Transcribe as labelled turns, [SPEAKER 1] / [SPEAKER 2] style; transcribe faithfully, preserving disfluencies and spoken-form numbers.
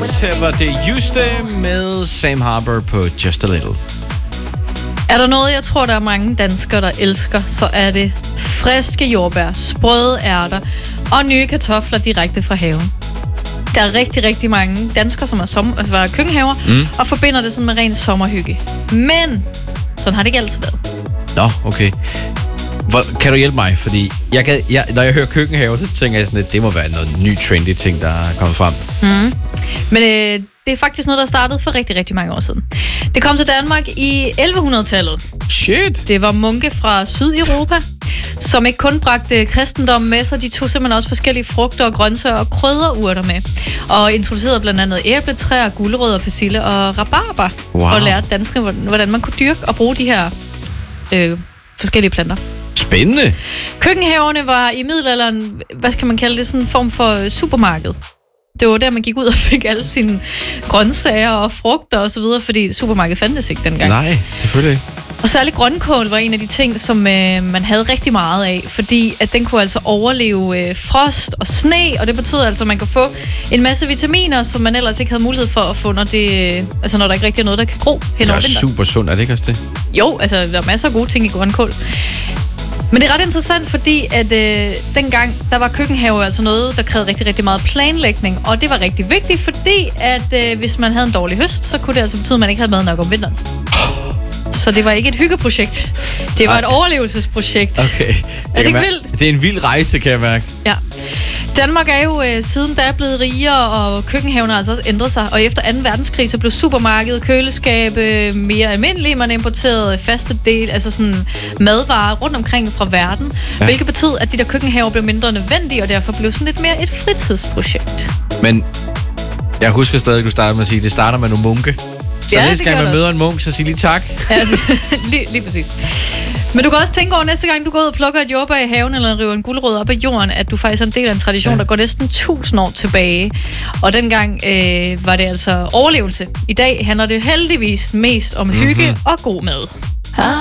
[SPEAKER 1] States. Her var det Juste med Sam Harper på Just a Little.
[SPEAKER 2] Er der noget, jeg tror, der er mange danskere, der elsker, så er det friske jordbær, sprøde ærter og nye kartofler direkte fra haven. Der er rigtig, rigtig mange danskere, som er, som, er køkkenhaver, mm. og forbinder det sådan med ren sommerhygge. Men sådan har det ikke altid været.
[SPEAKER 1] Nå, okay. Hvor, kan du hjælpe mig? Fordi jeg kan, jeg, når jeg hører køkkenhaver, så tænker jeg sådan, at det må være noget ny trendy ting, der er kommet frem.
[SPEAKER 2] Mm. Men øh, det er faktisk noget, der startede for rigtig, rigtig mange år siden. Det kom til Danmark i elleve hundrede-tallet.
[SPEAKER 1] Shit!
[SPEAKER 2] Det var munke fra Sydeuropa, som ikke kun bragte kristendommen med sig, de tog simpelthen også forskellige frugter og grøntsager og krydderurter med. Og introducerede blandt andet æbletræer, gulerødder, persille og rabarber.
[SPEAKER 1] Wow.
[SPEAKER 2] Og lærte danskerne, hvordan man kunne dyrke og bruge de her øh, forskellige planter.
[SPEAKER 1] Spændende!
[SPEAKER 2] Køkkenhaverne var i middelalderen, hvad skal man kalde det, sådan en form for supermarked. Det var der, man gik ud og fik alle sine grøntsager og frugter og så videre, fordi supermarkedet fandtes ikke dengang.
[SPEAKER 1] Nej, selvfølgelig ikke.
[SPEAKER 2] Og særligt grønkål var en af de ting, som øh, man havde rigtig meget af, fordi at den kunne altså overleve øh, frost og sne, og det betød altså, at man kan få en masse vitaminer, som man ellers ikke havde mulighed for at få, når, det, øh, altså når der ikke rigtig er noget, der kan gro hen over vinteren.
[SPEAKER 1] Det er super sundt, er det ikke også det?
[SPEAKER 2] Jo, altså der er masser af gode ting i grønkål. Men det er ret interessant, fordi at øh, dengang, der var køkkenhave altså noget, der krævede rigtig, rigtig meget planlægning. Og det var rigtig vigtigt, fordi at øh, hvis man havde en dårlig høst, så kunne det altså betyde, at man ikke havde mad nok om vinteren. Så det var ikke et hyggeprojekt. Det var Ej. et overlevelsesprojekt.
[SPEAKER 1] Okay. Det
[SPEAKER 2] er det ikke vildt?
[SPEAKER 1] Det er en vild rejse, kan jeg mærke.
[SPEAKER 2] Ja. Danmark er jo øh, siden da blevet rigere, og køkkenhaven har altså også ændret sig. Og efter anden verdenskrig, så blev supermarkedet, køleskab øh, mere almindelige. Man importerede faste del, altså sådan madvarer rundt omkring fra verden. Ja. Hvilket betød, at de der køkkenhaver blev mindre nødvendige, og derfor blev sådan lidt mere et fritidsprojekt.
[SPEAKER 1] Men jeg husker stadig, at du startede med at sige, at det starter med nogle munke. Så
[SPEAKER 2] ja,
[SPEAKER 1] næste gang man møder en munk, så sig lige tak.
[SPEAKER 2] Ja, lige, lige præcis. Men du kan også tænke over næste gang, du går ud og plukker et jordbær i haven, eller river en gulerod op af jorden, at du faktisk er en del af en tradition, ja. der går næsten tusind år tilbage. Og dengang øh, var det altså overlevelse. I dag handler det heldigvis mest om hygge mm-hmm. og god mad.